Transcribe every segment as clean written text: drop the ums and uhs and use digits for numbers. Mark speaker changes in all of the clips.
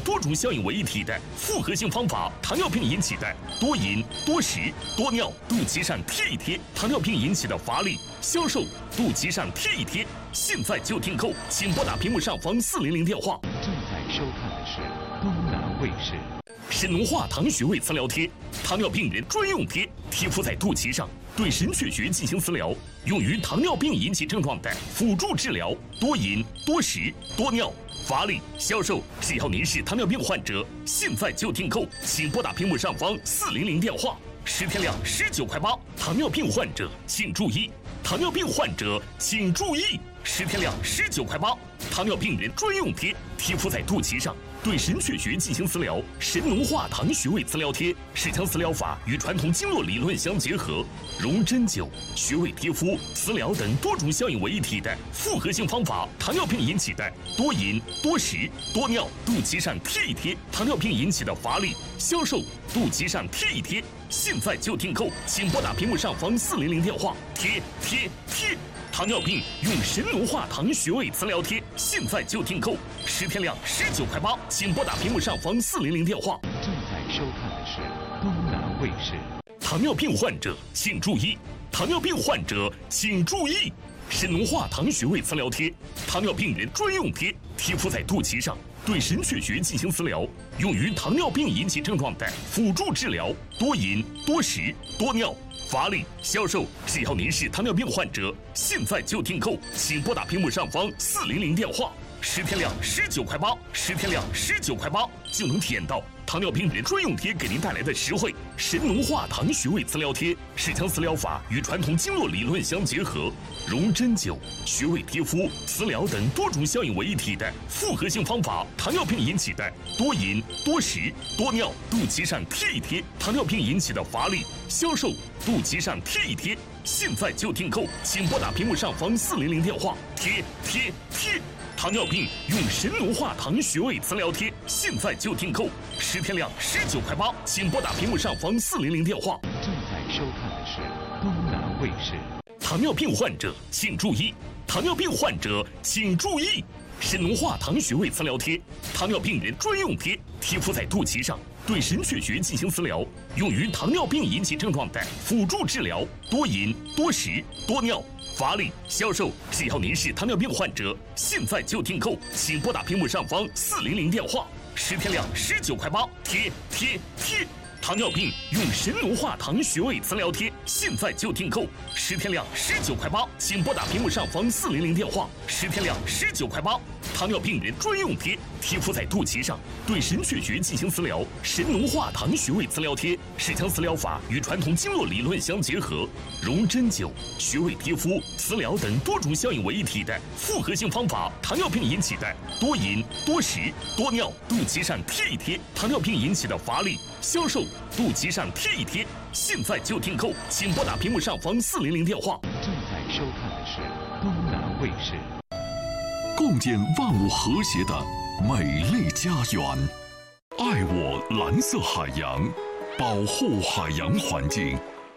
Speaker 1: 多种效应为一体的复合性方法，糖尿病引起的多饮、多食、多尿，肚脐上贴一贴；糖尿病引起的乏力、消瘦，肚脐上贴一贴。现在就订购，请拨打屏幕上方400电话。
Speaker 2: 正在收看的是东南卫视。
Speaker 1: 神农化糖穴位磁疗贴，糖尿病人专用贴，贴敷在肚脐上，对神阙穴进行磁疗，用于糖尿病引起症状的辅助治疗。多饮、多食、多尿、乏力、消瘦，只要您是糖尿病患者，现在就订购，请拨打屏幕上方400电话。10天量19块8，糖尿病患者请注意，糖尿病患者请注意，10天量19块8，糖尿病人专用贴，贴敷在肚脐上，对神阙穴进行磁疗。神农化糖穴位磁疗贴是将磁疗法与传统经络理论相结合，融针灸、穴位贴敷、磁疗等多种效应为一体的复合性方法。糖尿病引起的多饮、多食、多尿，肚脐上贴一贴；糖尿病引起的乏力、消瘦，肚脐上贴一贴。现在就订购，请拨打屏幕上方400电话。贴。糖尿病用神农化糖穴位磁疗贴，现在就订购，10天量19块8，请拨打屏幕上方400电话。
Speaker 2: 正在收看的是东南卫视。
Speaker 1: 糖尿病患者请注意，糖尿病患者请注意，神农化糖穴位磁疗贴，糖尿病人专用贴，贴敷在肚脐上，对神阙穴进行磁疗，用于糖尿病引起症状的辅助治疗。多饮、多食、多尿、乏力、消瘦，只要您是糖尿病患者，现在就订购，请拨打屏幕上方400电话。10天量19块8，10天量19块8，就能体验到糖尿病人专用贴给您带来的实惠。神农化糖穴位磁疗贴是将磁疗法与传统经络理论相结合，融针灸、穴位贴敷、磁疗等多种效应为一体的复合性方法。糖尿病引起的多饮、多食、多尿，肚脐上贴一贴；糖尿病引起的乏力、消瘦，肚脐上贴一贴。现在就订购，请拨打屏幕上方400电话。贴。糖尿病用神农化糖穴位磁疗贴，现在就订购，10天量19块8，请拨打屏幕上方400电话。
Speaker 2: 正在收看的是东南卫视。
Speaker 1: 糖尿病患者请注意，糖尿病患者请注意，神农化糖穴位磁疗贴，糖尿病人专用贴，贴敷在肚脐上，对神阙穴进行磁疗，用于糖尿病引起症状的辅助治疗。多饮、多食、多尿、乏力、消瘦，只要您是糖尿病患者，现在就订购，请拨打屏幕上方400电话。10天量19块8，贴。糖尿病用神农化糖穴位磁疗贴，现在就订购，10天量19块8，请拨打屏幕上方400电话。10天量19块8，糖尿病人专用贴，贴敷在肚脐上，对神阙穴进行磁疗。神农化糖穴位磁疗贴是将磁疗法与传统经络理论相结合，融针灸、穴位贴敷、磁疗等多种效应为一体的复合性方法。糖尿病引起的多饮、多食、多尿，肚脐上贴一贴；糖尿病引起的乏力、消瘦，肚脐上贴一贴。现在就订购，请拨打屏幕上方400电话。
Speaker 2: 正在收看的是东南卫视。
Speaker 3: 共建万物和谐的美丽家园，爱我蓝色海洋，保护海洋环境。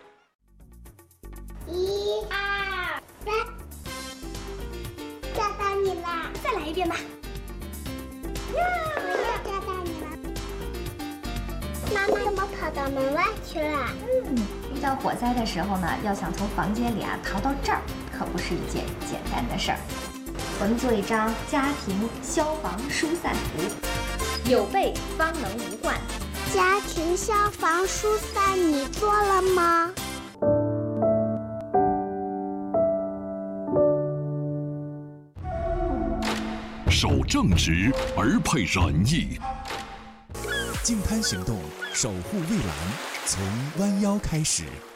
Speaker 4: 1、2、3，抓到你了！再来一遍吧。我又抓到你了。妈妈怎么跑到门外去了？
Speaker 5: 遇到火灾的时候呢，要想从房间里逃到这儿，可不是一件简单的事儿。我们做一张家庭消防疏散图，有备方能无患。
Speaker 4: 家庭消防疏散你做了吗？
Speaker 3: 守正直而配仁义。
Speaker 6: 净滩行动，守护蔚蓝，从弯腰开始。